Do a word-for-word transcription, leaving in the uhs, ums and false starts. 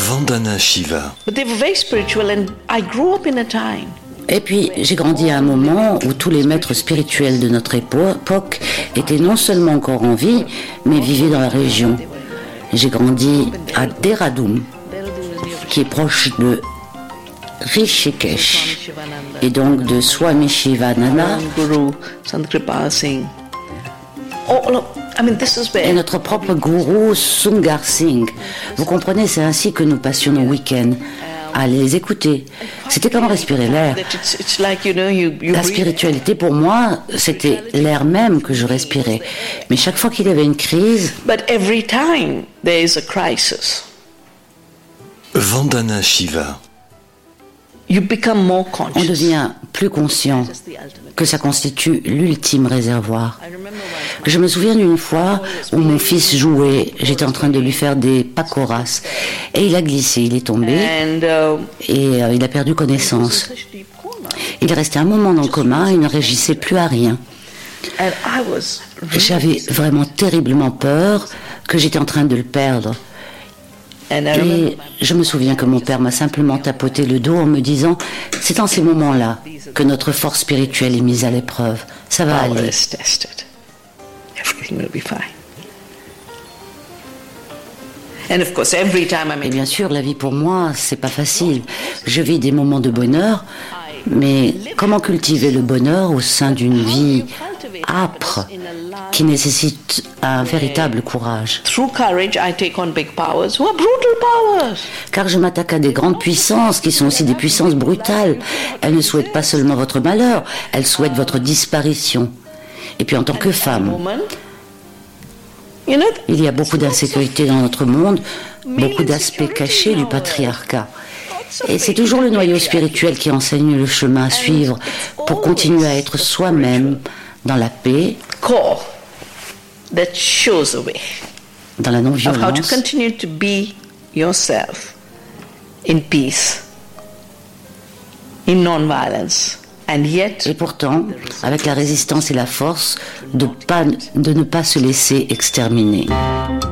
Vandana Shiva. But they were very spiritual, and I grew up in a time. Et puis, j'ai grandi à un moment où tous les maîtres spirituels de notre époque étaient non seulement encore en vie, mais vivaient dans la région. J'ai grandi à Dehradun, qui est proche de Rishikesh, et donc de Swami Shivananda. Et notre propre gourou, Sungar Singh. Vous comprenez, c'est ainsi que nous passions nos week-ends, à les écouter. C'était comme respirer l'air. La spiritualité, pour moi, c'était l'air même que je respirais. Mais chaque fois qu'il y avait une crise... Vandana Shiva. On devient plus conscient que ça constitue l'ultime réservoir. Je me souviens d'une fois où mon fils jouait, j'étais en train de lui faire des pakoras, et il a glissé, il est tombé, et euh, il a perdu connaissance. Il restait un moment dans le coma, il ne réagissait plus à rien. J'avais vraiment terriblement peur que j'étais en train de le perdre. Et je me souviens que mon père m'a simplement tapoté le dos en me disant « C'est dans ces moments-là que notre force spirituelle est mise à l'épreuve. Ça va aller. » Et bien sûr, la vie pour moi, c'est pas facile. Je vis des moments de bonheur, mais comment cultiver le bonheur au sein d'une vie âpre qui nécessite un véritable courage. Car je m'attaque à des grandes puissances qui sont aussi des puissances brutales. Elles ne souhaitent pas seulement votre malheur, elles souhaitent votre disparition. Et puis en tant que femme, il y a beaucoup d'insécurité dans notre monde, beaucoup d'aspects cachés du patriarcat. Et c'est toujours le noyau spirituel qui enseigne le chemin à suivre pour continuer à être soi-même dans la paix, dans la non-violence, et pourtant, avec la résistance et la force de, pas, de ne pas se laisser exterminer.